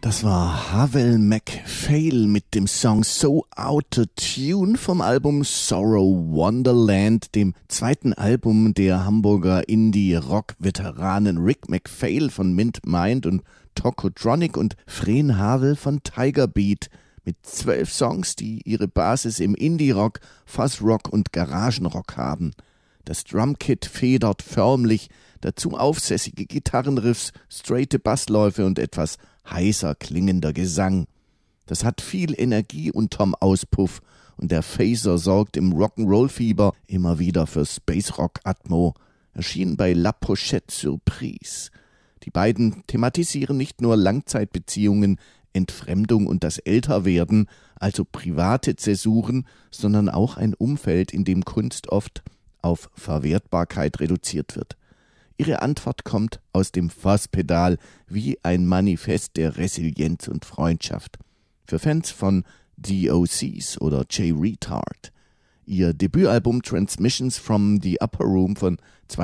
Das war Havel MacPhail mit dem Song So Out of Tune vom Album Sorrow Wonderland, dem zweiten Album der Hamburger Indie-Rock-Veteranen Rick MacPhail von Mint Mind und Tokotronic und Fren Havel von Tiger Beat mit 12 Songs, die ihre Basis im Indie-Rock, Fuzz-Rock und Garagenrock haben. Das Drumkit federt förmlich, dazu aufsässige Gitarrenriffs, straighte Bassläufe und etwas heißer klingender Gesang. Das hat viel Energie unterm Auspuff und der Phaser sorgt im Rock'n'Roll-Fieber immer wieder für Space-Rock-Atmo. Erschienen bei La Pochette Surprise. Die beiden thematisieren nicht nur Langzeitbeziehungen, Entfremdung und das Älterwerden, also private Zäsuren, sondern auch ein Umfeld, in dem Kunst oft auf Verwertbarkeit reduziert wird. Ihre Antwort kommt aus dem Fuzzpedal wie ein Manifest der Resilienz und Freundschaft. Für Fans von The OCs oder Jay Retard. Ihr Debütalbum Transmissions from the Upper Room von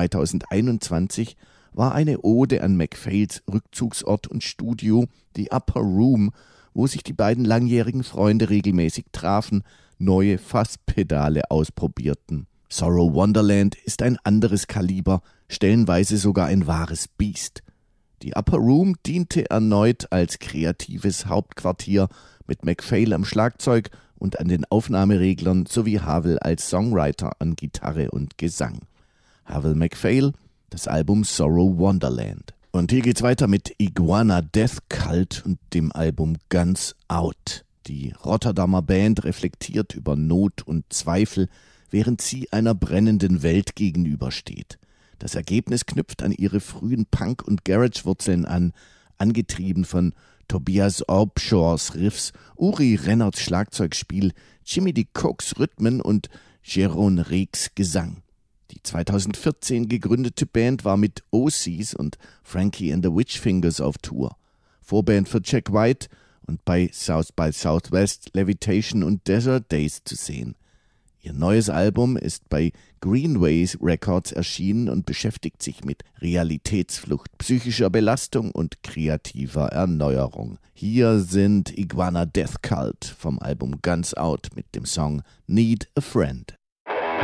2021 war eine Ode an MacPhails Rückzugsort und Studio, The Upper Room, wo sich die beiden langjährigen Freunde regelmäßig trafen, neue Fuzzpedale ausprobierten. Sorrow Wonderland ist ein anderes Kaliber, stellenweise sogar ein wahres Biest. Die Upper Room diente erneut als kreatives Hauptquartier mit MacPhail am Schlagzeug und an den Aufnahmereglern sowie Havel als Songwriter an Gitarre und Gesang. Havel MacPhail, das Album Sorrow Wonderland. Und hier geht's weiter mit Iguana Death Cult und dem Album Guns Out. Die Rotterdamer Band reflektiert über Not und Zweifel, während sie einer brennenden Welt gegenübersteht. Das Ergebnis knüpft an ihre frühen Punk- und Garage-Wurzeln an, angetrieben von Tobias Orbshores Riffs, Uri Rennerts Schlagzeugspiel, Jimmy D. Cooks Rhythmen und Jeroen Reeks Gesang. Die 2014 gegründete Band war mit OCs und Frankie and the Witchfingers auf Tour. Vorband für Jack White und bei South by Southwest, Levitation und Desert Days zu sehen. Ihr neues Album ist bei Greenways Records erschienen und beschäftigt sich mit Realitätsflucht, psychischer Belastung und kreativer Erneuerung. Hier sind Iguana Death Cult vom Album Guns Out mit dem Song Need a Friend.